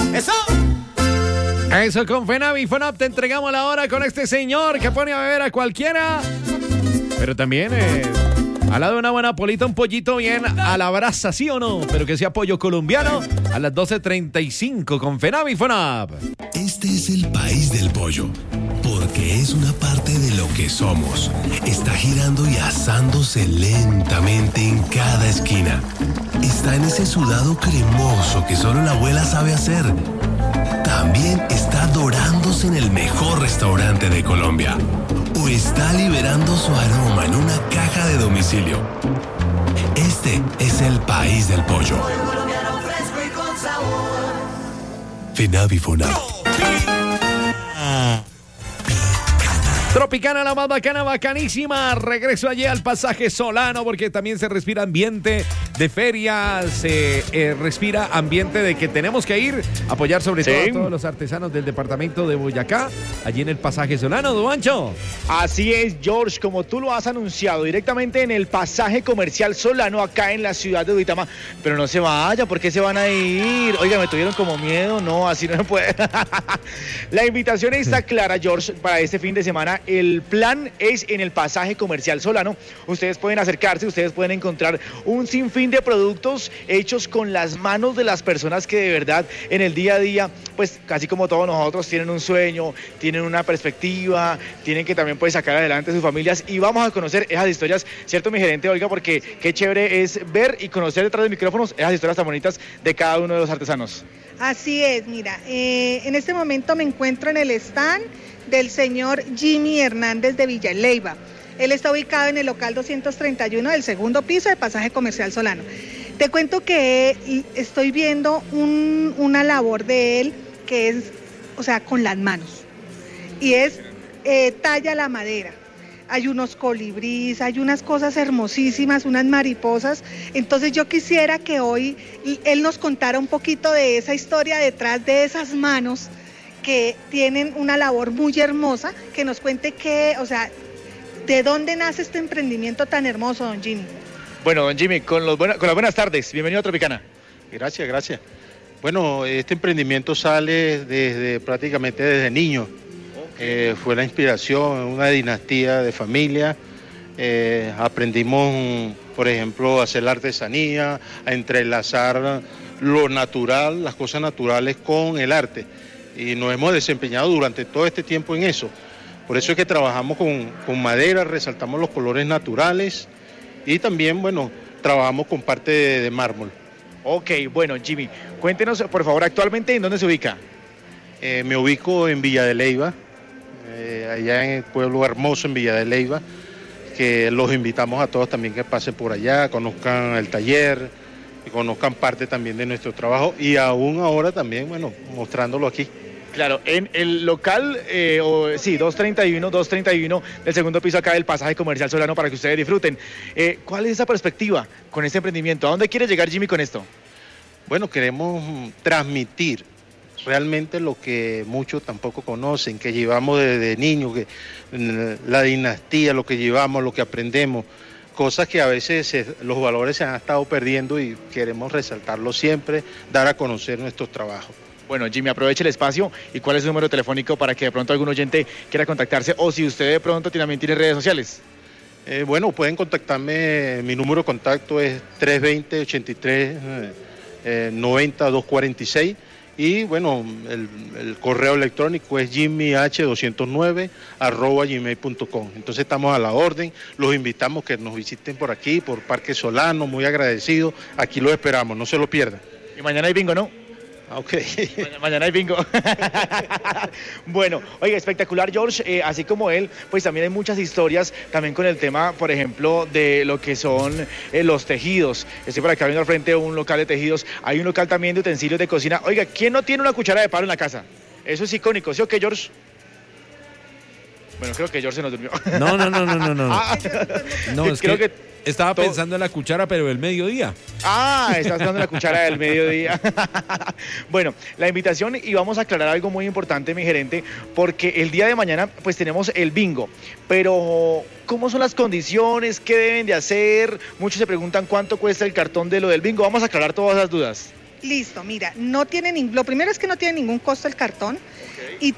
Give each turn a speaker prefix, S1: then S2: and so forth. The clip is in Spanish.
S1: ¡Eso!
S2: Eso, con Fenavi Fonap te entregamos la hora con este señor que pone a beber a cualquiera. Pero también al lado de una buena polita, un pollito bien a la brasa, ¿sí o no? Pero que sea pollo colombiano a las 12:35 con Fenavi Fonap.
S3: Este es el país del pollo, porque es una parte de lo que somos. Está girando y asándose lentamente en cada esquina. Está en ese sudado cremoso que solo la abuela sabe hacer. También está dorándose en el mejor restaurante de Colombia. O está liberando su aroma en una caja de domicilio. Este es el país del pollo. Fenavi Fonap.
S2: Tropicana, la más bacana, bacanísima. Regreso allí al pasaje Solano porque también se respira ambiente de feria, se respira ambiente de que tenemos que ir a apoyar sobre todo a todos los artesanos del departamento de Boyacá, allí en el pasaje Solano, Duancho.
S4: Así es, George, como tú lo has anunciado, directamente en el pasaje comercial Solano, acá en la ciudad de Duitama. Pero no se vaya, ¿por qué se van a ir? Oiga, me tuvieron como miedo, no, así no se puede. La invitación está clara, George, para este fin de semana. El plan es en el pasaje comercial Solano. Ustedes pueden acercarse, ustedes pueden encontrar un sinfín de productos hechos con las manos de las personas que de verdad en el día a día, pues casi como todos nosotros, tienen un sueño, tienen una perspectiva, tienen que también pues sacar adelante sus familias, y vamos a conocer esas historias, ¿cierto, mi gerente Olga? Porque qué chévere es ver y conocer detrás de micrófonos esas historias tan bonitas de cada uno de los artesanos.
S5: Así es, mira, en este momento me encuentro en el stand del señor Jimmy Hernández de Villa Leyva. Él está ubicado en el local 231 del segundo piso del pasaje comercial Solano. Te cuento que estoy viendo una labor de él que es, o sea, con las manos. Y es talla la madera. Hay unos colibríes, hay unas cosas hermosísimas, unas mariposas. Entonces yo quisiera que hoy él nos contara un poquito de esa historia detrás de esas manos que tienen una labor muy hermosa, que nos cuente qué, o sea, ¿de dónde nace este emprendimiento tan hermoso, don Jimmy?
S4: Bueno, don Jimmy, con las buenas tardes, bienvenido a Tropicana.
S6: Gracias. Bueno, este emprendimiento sale prácticamente desde niño. Fue la inspiración, una dinastía de familia. Aprendimos, por ejemplo, a hacer la artesanía, a entrelazar lo natural, las cosas naturales con el arte. Y nos hemos desempeñado durante todo este tiempo en eso. Por eso es que trabajamos con madera, resaltamos los colores naturales y también, bueno, trabajamos con parte de mármol.
S4: Ok, bueno, Jimmy, cuéntenos, por favor, actualmente, ¿en dónde se ubica?
S6: Me ubico en Villa de Leyva, allá en el pueblo hermoso en Villa de Leyva, que los invitamos a todos también que pasen por allá, conozcan el taller, que conozcan parte también de nuestro trabajo y aún ahora también, bueno, mostrándolo aquí.
S4: Claro, en el local, 231 del segundo piso acá del pasaje comercial Solano para que ustedes disfruten. ¿Cuál es esa perspectiva con este emprendimiento? ¿A dónde quiere llegar, Jimmy, con esto?
S6: Bueno, queremos transmitir realmente lo que muchos tampoco conocen, que llevamos desde niños, que la dinastía, lo que llevamos, lo que aprendemos, cosas que a veces los valores se han estado perdiendo y queremos resaltarlo siempre, dar a conocer nuestros trabajos.
S4: Bueno, Jimmy, aproveche el espacio. ¿Y cuál es su número telefónico para que de pronto algún oyente quiera contactarse? O si usted de pronto también tiene redes sociales.
S6: Bueno, pueden contactarme, mi número de contacto es 320-83-90-246 y bueno, el correo electrónico es jimmyh209@gmail.com. Entonces estamos a la orden, los invitamos que nos visiten por aquí, por Parque Solano, muy agradecidos, aquí los esperamos, no se lo pierdan.
S4: Y mañana hay bingo, ¿no?
S6: Ok.
S4: Mañana hay bingo. Bueno, oiga, espectacular, George. Así como él, pues también hay muchas historias también con el tema, por ejemplo, de lo que son los tejidos. Estoy por acá viendo al frente un local de tejidos. Hay un local también de utensilios de cocina. Oiga, ¿quién no tiene una cuchara de palo en la casa? Eso es icónico, ¿sí o qué, George? Bueno, creo que George se nos durmió.
S2: No. No, es
S4: creo
S2: que estaba pensando en la cuchara, pero del mediodía.
S4: Estás dando la cuchara del mediodía. Bueno, la invitación, y vamos a aclarar algo muy importante, mi gerente, porque el día de mañana pues tenemos el bingo, pero ¿cómo son las condiciones? ¿Qué deben de hacer? Muchos se preguntan cuánto cuesta el cartón de lo del bingo. Vamos a aclarar todas las dudas.
S5: Listo, mira, lo primero es que no tiene ningún costo el cartón.